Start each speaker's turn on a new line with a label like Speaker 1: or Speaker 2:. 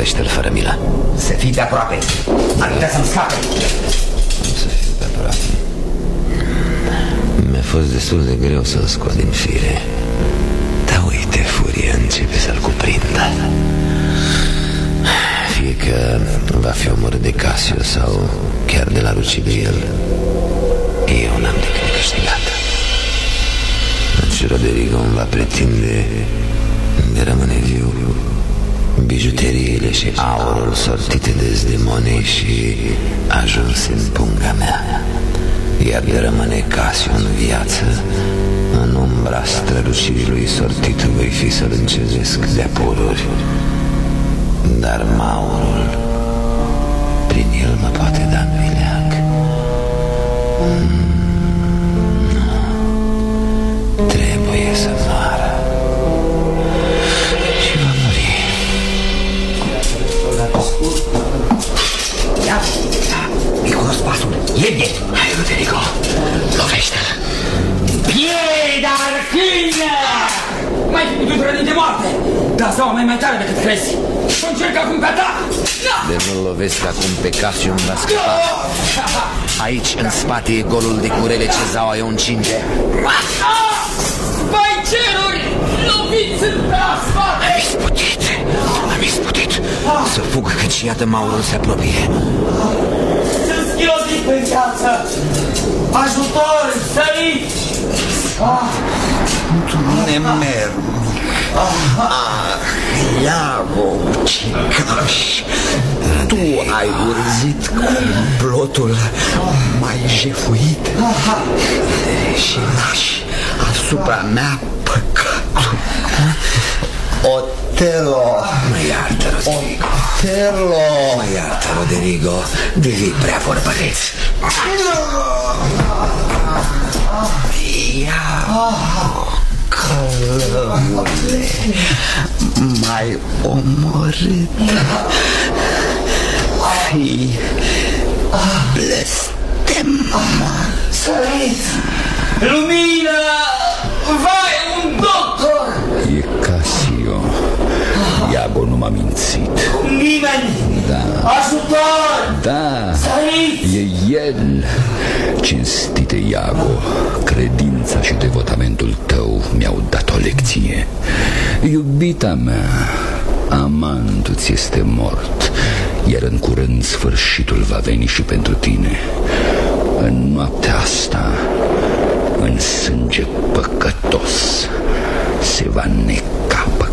Speaker 1: Lovește-l fără milă.
Speaker 2: Să fii de aproape. Ar putea să-mi scape.
Speaker 1: Să fiu de aproape. Mi-a fost destul de greu să-l scot din fire. Dar uite, furia începe să-l cuprindă. Fie că va fi omorât de Casio sau chiar de la Ruciliel, eu n-am decât câștigat. Și Roderigo îmi va pretinde de rămâne viu bijuteriile și aurul sortite de Zdemone și ajunse în punga mea. Iar de rămâne Casio în viață, în umbra strălucirii lui sortit voi fi să-l încezesc de pururi. Dar Maurul, prin el mă poate da în vileag. Trebuie să moară. Și va muri.
Speaker 2: Ia, Nicolas pasul, iede.
Speaker 1: Hai, Roderigo, lovește-l.
Speaker 2: Pieda archină! Mai fi putut răni de moarte. Dar sau mai tare decât crezi. Și încerc acum pe ta.
Speaker 1: De nu-l lovesc acum pe Casio îmi va scăpa. Aici, în spate, e golul de curele ce zaua eu încinge.
Speaker 2: Vai ceruri! Loviți în spate!
Speaker 1: Am isputit. Să fug, căci iată Maurul se apropie.
Speaker 2: Sunt schilozit pe viață! Ajutor, săriți!
Speaker 3: Nemer. Iago, cicaș, tu ai urzit complotul mai jefuit și lași asupra mea păcatul. Otelo.
Speaker 1: Mă iartă, Roderigo.
Speaker 3: Otelo.
Speaker 1: Mă iartă, Roderigo. Devii prea vorbăreț.
Speaker 3: Călămule, m-ai omorât. Fii blestemat.
Speaker 2: Săriți! Lumină! Vai, un doctor!
Speaker 4: E Casio. Iago nu m-a mințit.
Speaker 2: Nimeni!
Speaker 4: Da.
Speaker 2: Ajutor!
Speaker 4: Da,
Speaker 2: Săriți!
Speaker 4: e el. Cinstite Iago, credința și devotamentul tău mi-au dat o lecție. Iubita mea, amantul ți este mort, iar în curând sfârșitul va veni și pentru tine. În noaptea asta, în sânge păcătos, se va neca păcatul.